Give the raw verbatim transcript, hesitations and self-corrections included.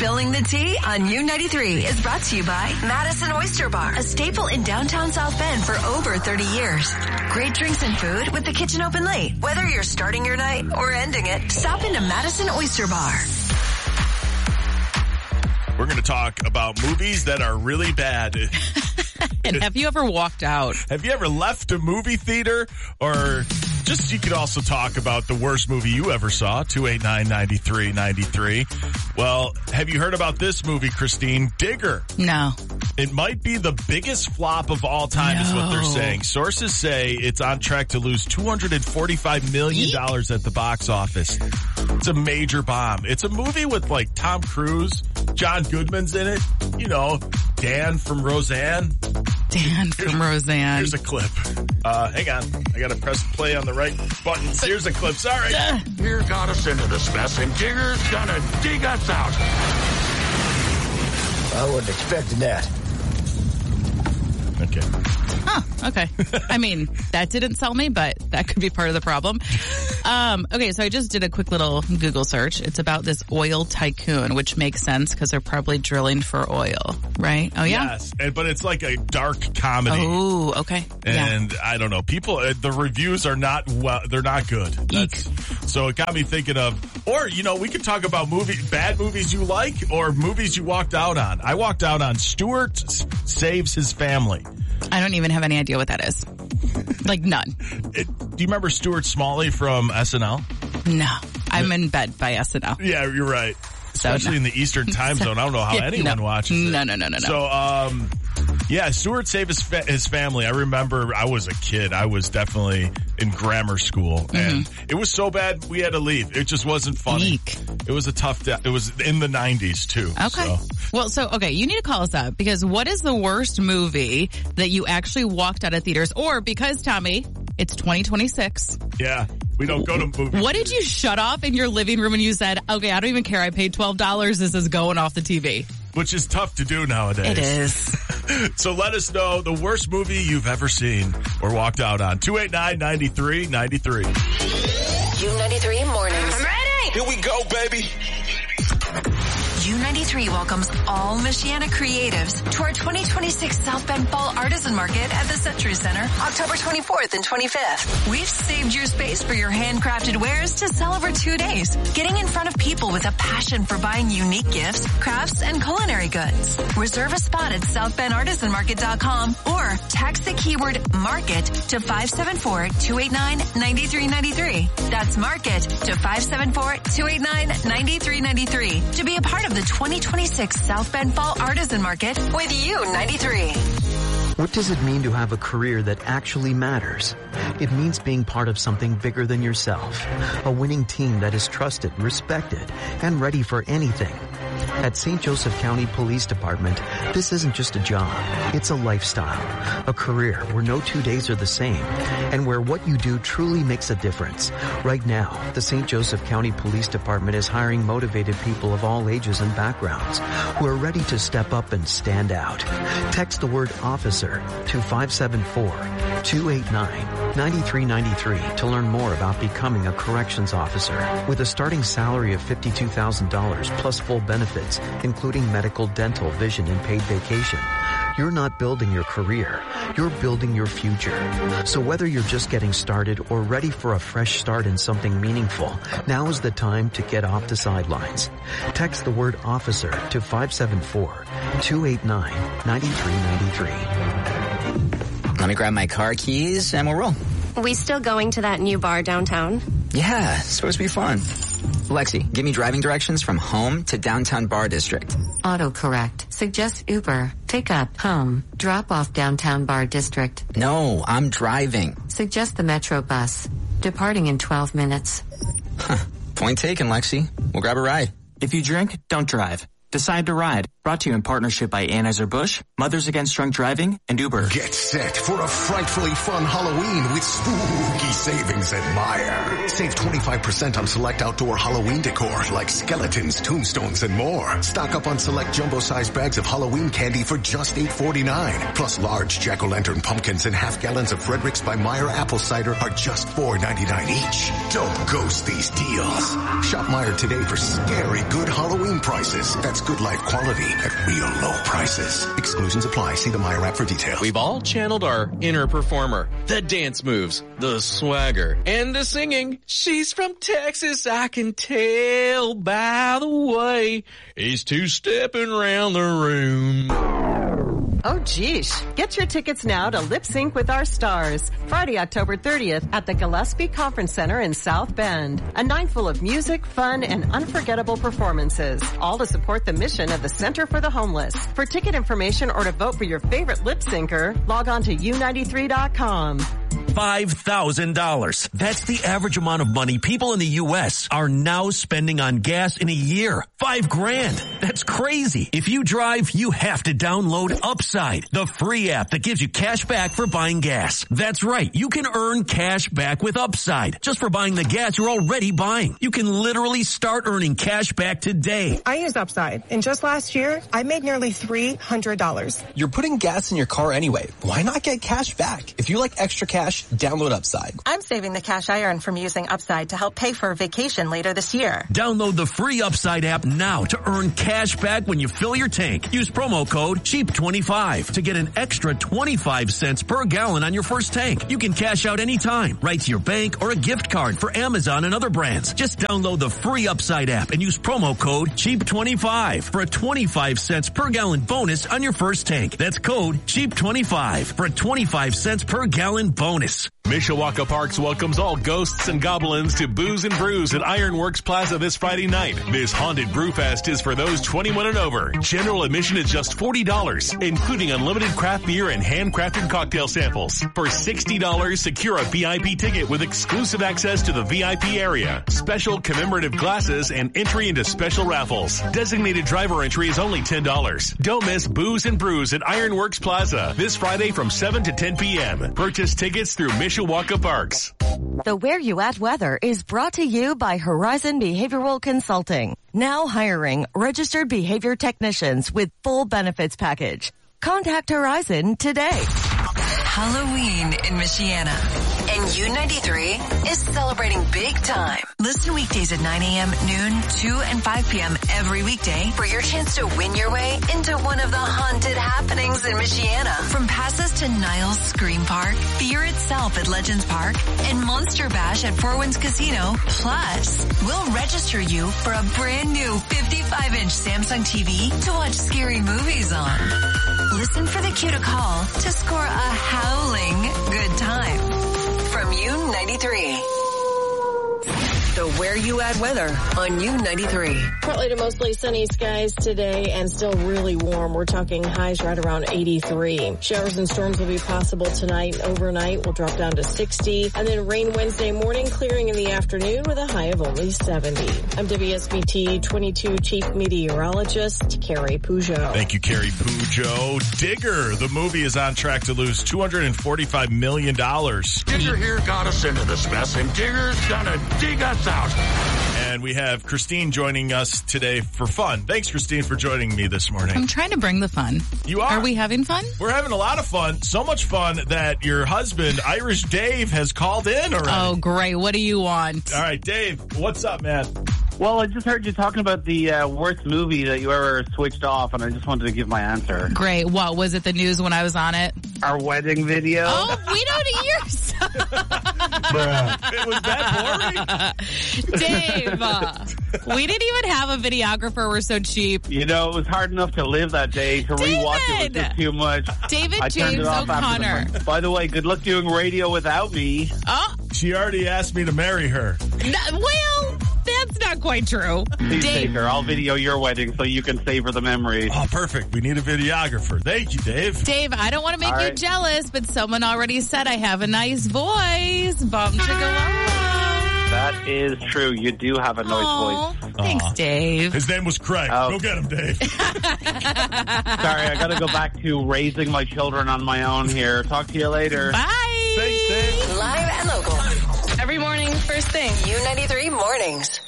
Spilling the Tea on U ninety-three is brought to you by Madison Oyster Bar, a staple in downtown South Bend for over thirty years. Great drinks and food with the kitchen open late. Whether you're starting your night or ending it, stop into Madison Oyster Bar. We're going to talk about movies that are really bad. And have you ever walked out? Have you ever left a movie theater? Or just, you could also talk about the worst movie you ever saw, two eight nine, nine three nine three. Well, have you heard about this movie, Christine? Digger. No. It might be the biggest flop of all time, no. is what they're saying. Sources say it's on track to lose two hundred forty-five million dollars at the box office. It's a major bomb. It's a movie with, like, Tom Cruise. John Goodman's in it. You know, Dan from Roseanne. Dan from Roseanne. Here's a clip. Uh, hang on. I gotta press play on the right buttons. Here's a clip. Sorry. Fear got us into this mess, and Digger's gonna dig us out. I wasn't expecting that. Okay. Huh, okay. I mean, that didn't sell me, but that could be part of the problem. Um, okay, so I just did a quick little Google search. It's about this oil tycoon, which makes sense because they're probably drilling for oil, right? Oh, yeah? Yes, and, but it's like a dark comedy. Oh, okay. And yeah. I don't know. People, uh, the reviews are not, well, they're not good. That's, so it got me thinking of, or, you know, we could talk about movie, bad movies you like or movies you walked out on. I walked out on Stuart Saves His Family. I don't even have any idea what that is. Like, none. It, do you remember Stuart Smalley from S N L? No. I'm in bed by S N L. Yeah, you're right. Especially so, no. in the Eastern time zone. I don't know how yeah, anyone no. watches it. No, no, no, no, no. So, um, yeah, Stuart saved his, fa- his family. I remember I was a kid. I was definitely in grammar school. Mm-hmm. And it was so bad we had to leave. It just wasn't funny. Eek. It was a tough day. It was in the nineties, too. Okay. So. Well, so, okay, you need to call us up because what is the worst movie that you actually walked out of theaters? Or because, Tommy, it's twenty twenty-six. Yeah. We don't go to movies. What did you shut off in your living room and you said, okay, I don't even care. I paid twelve dollars. This is going off the T V. Which is tough to do nowadays. It is. So let us know the worst movie you've ever seen or walked out on. two eight nine, nine three nine three. U ninety-three Mornings. I'm ready. Here we go, baby. U ninety-three welcomes all Michiana creatives to our twenty twenty-six South Bend Fall Artisan Market at the Century Center, October twenty-fourth and twenty-fifth. We've saved your space for your handcrafted wares to sell over two days, getting in front of people with a passion for buying unique gifts, crafts, and culinary goods. Reserve a spot at south bend artisan market dot com or text the keyword MARKET to five seven four, two eight nine, nine three nine three. That's MARKET to five seven four, two eight nine, nine three nine three to be a part of the twenty twenty-six South Bend Fall Artisan Market with U ninety-three. What does it mean to have a career that actually matters? It means being part of something bigger than yourself. A winning team that is trusted, respected, and ready for anything. At Saint Joseph County Police Department, this isn't just a job. It's a lifestyle, a career where no two days are the same, and where what you do truly makes a difference. Right now, the Saint Joseph County Police Department is hiring motivated people of all ages and backgrounds who are ready to step up and stand out. Text the word officer to five seven four, two eight nine, nine three nine three to learn more about becoming a corrections officer. With a starting salary of fifty-two thousand dollars plus full benefits, including medical, dental, vision, and paid vacation. You're not building your career, you're building your future. So whether you're just getting started or ready for a fresh start in something meaningful, now is the time to get off the sidelines. Text the word officer to five seven four, two eight nine, nine three nine three. Let me grab my car keys and we'll roll. We still going to that new bar downtown? Yeah, it's supposed to be fun. Lexi, give me driving directions from home to downtown bar district. Autocorrect. Suggest Uber. Pick up. Home. Drop off downtown bar district. No, I'm driving. Suggest the Metro bus. Departing in twelve minutes. Huh. Point taken, Lexi. We'll grab a ride. If you drink, don't drive. Decide to Ride. Brought to you in partnership by Anheuser-Busch, Mothers Against Drunk Driving, and Uber. Get set for a frightfully fun Halloween with spooky savings at Meijer. Save twenty-five percent on select outdoor Halloween decor like skeletons, tombstones, and more. Stock up on select jumbo-sized bags of Halloween candy for just eight forty-nine. Plus large jack-o'-lantern pumpkins and half gallons of Frederick's by Meijer apple cider are just four ninety-nine each. Don't ghost these deals. Shop Meijer today for scary good Halloween prices. That's good life quality at real low prices. Exclusions apply. See the Meijer app for details. We've all channeled our inner performer. The dance moves, the swagger, and the singing. She's from Texas, I can tell by the way he's two-stepping around the room. Oh, geesh. Get your tickets now to Lip Sync with Our Stars. Friday, October thirtieth at the Gillespie Conference Center in South Bend. A night full of music, fun, and unforgettable performances. All to support the mission of the Center for the Homeless. For ticket information or to vote for your favorite lip syncer, log on to U ninety-three dot com. five thousand dollars. That's the average amount of money people in the U S are now spending on gas in a year. Five grand. That's crazy. If you drive, you have to download Upside, the free app that gives you cash back for buying gas. That's right. You can earn cash back with Upside just for buying the gas you're already buying. You can literally start earning cash back today. I use Upside, and just last year, I made nearly three hundred dollars. You're putting gas in your car anyway. Why not get cash back? If you like extra cash, download Upside. I'm saving the cash I earn from using Upside to help pay for a vacation later this year. Download the free Upside app now to earn cash back when you fill your tank. Use promo code cheap twenty-five to get an extra twenty-five cents per gallon on your first tank. You can cash out anytime, right to your bank or a gift card for Amazon and other brands. Just download the free Upside app and use promo code cheap twenty-five for a twenty-five cents per gallon bonus on your first tank. That's code cheap twenty-five for a twenty-five cents per gallon bonus. Mishawaka Parks welcomes all ghosts and goblins to Booze and Brews at Ironworks Plaza this Friday night. This haunted brewfest is for those twenty-one and over. General admission is just forty dollars, including unlimited craft beer and handcrafted cocktail samples. For sixty dollars, secure a V I P ticket with exclusive access to the V I P area, special commemorative glasses, and entry into special raffles. Designated driver entry is only ten dollars. Don't miss Booze and Brews at Ironworks Plaza this Friday from seven to ten p.m. Purchase tickets through Mishawaka Parks. The Where You At weather is brought to you by Horizon Behavioral Consulting. Now hiring registered behavior technicians with full benefits package. Contact Horizon today. Halloween in Michiana. And U ninety-three is celebrating big time. Listen weekdays at nine a.m., noon, two, and five p.m. every weekday for your chance to win your way into one of the haunted happenings in Michiana. From passes to Niles Scream Park, Fear itself at Legends Park, and Monster Bash at Four Winds Casino. Plus, we'll register you for a brand new fifty-five inch Samsung T V to watch scary movies on. Listen for the cue to call to score a howling good time. From U ninety-three. The Where You At weather on U ninety-three. Partly to mostly sunny skies today and still really warm. We're talking highs right around eighty-three. Showers and storms will be possible tonight. Overnight will drop down to sixty. And then rain Wednesday morning, clearing in the afternoon with a high of only seventy. I'm W S B T twenty-two Chief Meteorologist Carrie Peugeot. Thank you, Carrie Peugeot. Digger, the movie, is on track to lose two hundred forty-five million dollars. Digger here got us into this mess, and Digger's gonna dig us out. And we have Christine joining us today for fun. Thanks, Christine, for joining me this morning. I'm trying to bring the fun. You are? Are we having fun? We're having a lot of fun. So much fun that your husband, Irish Dave, has called in already. Oh, great. What do you want? All right, Dave, what's up, man? Well, I just heard you talking about the uh, worst movie that you ever switched off, and I just wanted to give my answer. Great. What, was it the news when I was on it? Our wedding video. Oh, we don't hear It was that boring? Dave, uh, we didn't even have a videographer. We're so cheap. You know, it was hard enough to live that day. To David! rewatch it was just too much. David I James turned it off O'Connor. after the, by the way, good luck doing radio without me. Oh. She already asked me to marry her. No, well, that's not quite true. Please Dave. take her. I'll video your wedding so you can savor the memory. Oh, perfect. We need a videographer. Thank you, Dave. Dave, I don't want to make All you right. jealous, but someone already said I have a nice voice. Bum chicka That is true. You do have a nice Aw, voice. Thanks, Aw. Dave. His name was Craig. Oh. Go get him, Dave. Sorry, I got to go back to raising my children on my own here. Talk to you later. Bye. Thanks, Dave. Live and local. Every morning, first thing. U ninety-three mornings.